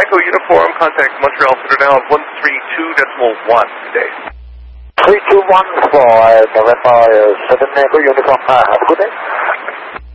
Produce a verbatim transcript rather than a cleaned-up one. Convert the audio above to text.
Echo Uniform, contact Montreal Citadel one three two decimal one today. three two one for November seven Echo Uniform. Uh, have a good day.